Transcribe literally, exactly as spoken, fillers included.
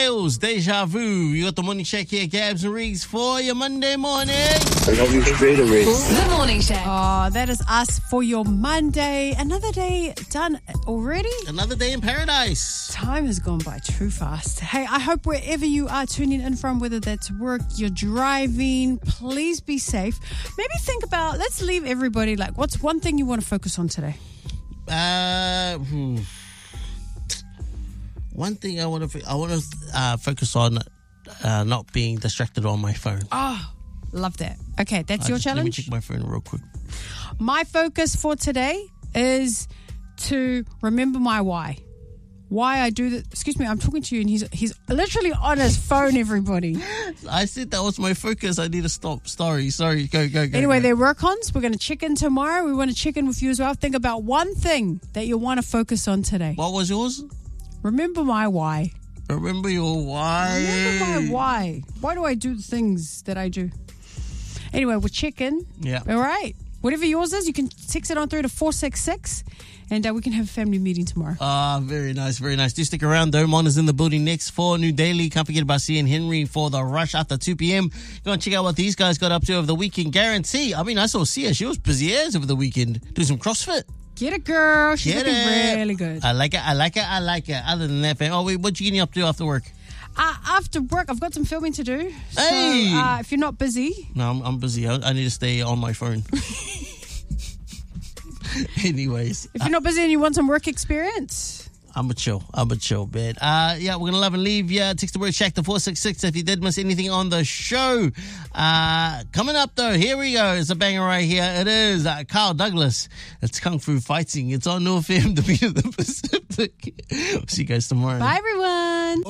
Scales, Deja Vu. You got the morning check here, Gabs and Riggs, for your Monday morning. I love you straight away. The morning check. Oh, that is us for your Monday. Another day done already. Another day in paradise. Time has gone by too fast. Hey, I hope wherever you are tuning in from, whether that's work, you're driving, please be safe. Maybe think about, let's leave everybody like, what's one thing you want to focus on today? Uh, hmm. One thing I want to I want to uh, focus on uh, not being distracted on my phone. Oh, love that. Okay, that's Uh, your just challenge. Let me check my phone real quick. My focus for today is to remember my why. Why I do that. Excuse me, I'm talking to you and he's he's literally on his phone, everybody. I said that was my focus. I need to stop. Sorry, sorry. Go, go, go. Anyway, go. they're work-ons. We're going to check in tomorrow. We want to check in with you as well. Think about one thing that you want to focus on today. What was yours? Remember my why. Remember your why. Remember my why. Why do I do the things that I do? Anyway, we'll check in. Yeah. All right. Whatever yours is, you can text it on through to four six six and uh, we can have a family meeting tomorrow. Ah, very nice, very nice. Do stick around though. Mon is in the building next for New Daily. Can't forget about seeing Henry for the rush after two p.m. Go and check out what these guys got up to over the weekend. Guarantee. I mean, I saw Sia. She was busy as over the weekend. Do some CrossFit. Get it, girl. She's Get looking it. really good. I like it. I like it. I like it. Other than that, fam. Oh, wait. What you getting up to after work? Uh, after work, I've got some filming to do. So, Hey! uh, if you're not busy. No, I'm, I'm busy. I, I need to stay on my phone. Anyways. If you're not busy and you want some work experience. I'm a chill. I'm a chill, man. Uh, yeah, we're going to love and leave you. Text the word Shack to four six six if you did miss anything on the show. Uh, coming up, though, here we go. It's a banger right here. It is uh, Kyle Douglas. It's Kung Fu Fighting. It's on North F M, the beat of the Pacific. We'll see you guys tomorrow. Bye, everyone.